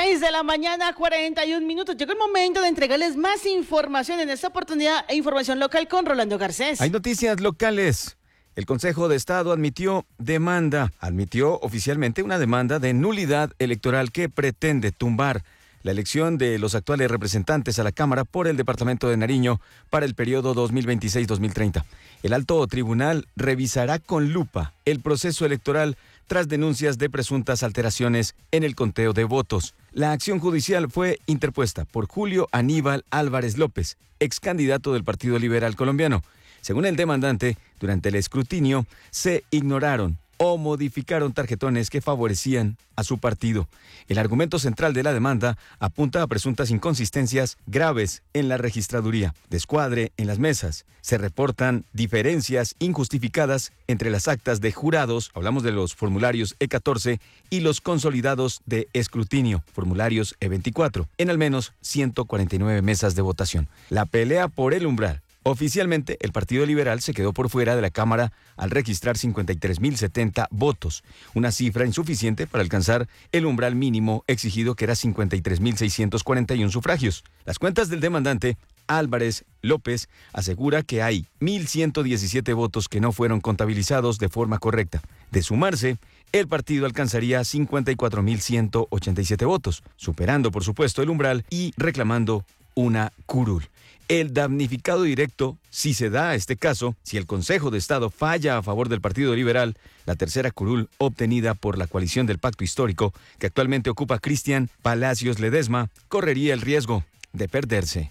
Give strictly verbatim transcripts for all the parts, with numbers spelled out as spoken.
seis de la mañana, cuarenta y un minutos. Llegó el momento de entregarles más información en esta oportunidad e información local con Rolando Garcés. Hay noticias locales. El Consejo de Estado admitió demanda, admitió oficialmente una demanda de nulidad electoral que pretende tumbar la elección de los actuales representantes a la Cámara por el Departamento de Nariño para el periodo dos mil veintiséis a dos mil treinta. El alto tribunal revisará con lupa el proceso electoral tras denuncias de presuntas alteraciones en el conteo de votos. La acción judicial fue interpuesta por Julio Aníbal Álvarez López, ex candidato del Partido Liberal Colombiano. Según el demandante, durante el escrutinio se ignoraron o modificaron tarjetones que favorecían a su partido. El argumento central de la demanda apunta a presuntas inconsistencias graves en la registraduría, descuadre en las mesas. Se reportan diferencias injustificadas entre las actas de jurados, hablamos de los formularios E catorce, y los consolidados de escrutinio, formularios E veinticuatro, en al menos ciento cuarenta y nueve mesas de votación. La pelea por el umbral. Oficialmente, el Partido Liberal se quedó por fuera de la Cámara al registrar cincuenta y tres mil setenta votos, una cifra insuficiente para alcanzar el umbral mínimo exigido, que era cincuenta y tres mil seiscientos cuarenta y uno sufragios. Las cuentas del demandante, Álvarez López, asegura que hay mil ciento diecisiete votos que no fueron contabilizados de forma correcta. De sumarse, el partido alcanzaría cincuenta y cuatro mil ciento ochenta y siete votos, superando, por supuesto, el umbral y reclamando una curul. El damnificado directo, si se da este caso, si el Consejo de Estado falla a favor del Partido Liberal, la tercera curul obtenida por la coalición del Pacto Histórico, que actualmente ocupa Cristian Palacios Ledesma, correría el riesgo de perderse.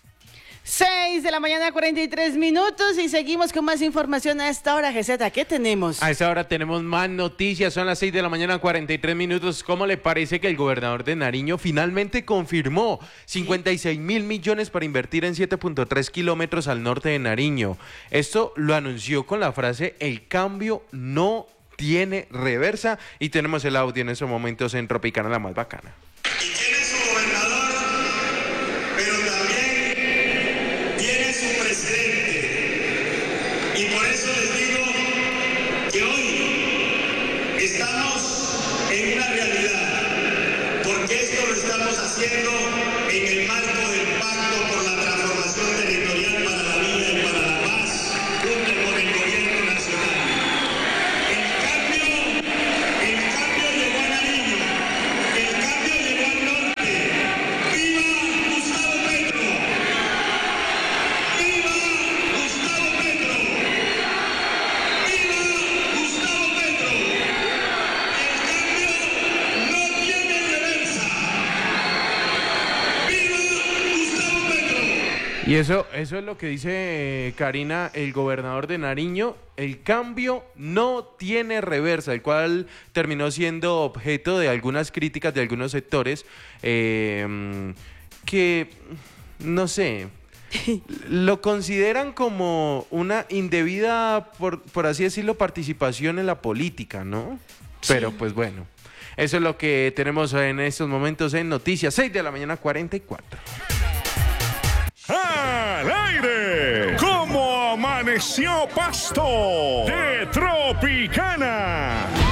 seis de la mañana, cuarenta y tres minutos, y seguimos con más información a esta hora. G Z, ¿qué tenemos? A esta hora tenemos más noticias, son las seis de la mañana, cuarenta y tres minutos. ¿Cómo le parece que el gobernador de Nariño finalmente confirmó cincuenta y seis mil millones para invertir en siete punto tres kilómetros al norte de Nariño? Esto lo anunció con la frase: el cambio no tiene reversa, y tenemos el audio en estos momentos en Tropicana, la más bacana. Y por eso les digo que hoy estamos en una realidad, porque esto lo estamos haciendo en el marco del Pacto por la Transformación Territorial para la Vida y para la Paz, junto con el Gobierno Nacional. El cambio, el cambio llegó a Nariño, el cambio llegó al norte. ¡Viva Gustavo Petro! ¡Viva Gustavo Petro! Y eso, eso es lo que dice eh, Karina, el gobernador de Nariño: el cambio no tiene reversa, el cual terminó siendo objeto de algunas críticas de algunos sectores eh, que, no sé, lo consideran como una indebida, por, por así decirlo, participación en la política, ¿no? Sí. Pero pues bueno, eso es lo que tenemos en estos momentos en Noticias, seis de la mañana, cuarenta y cuatro. ¡Al aire! ¿Cómo amaneció Pasto? De Tropicana.